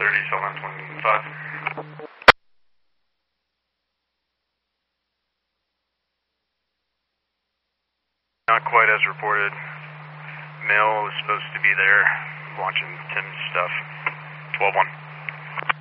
30, Southern 25. Not quite as reported. Male was supposed to be there watching Tim's stuff. 12-1.